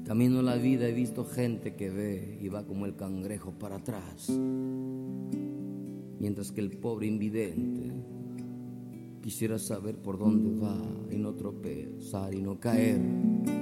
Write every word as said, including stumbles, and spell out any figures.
Camino a la vida he visto gente que ve y va como el cangrejo para atrás, mientras que el pobre invidente quisiera saber por dónde va y no tropezar y no caer.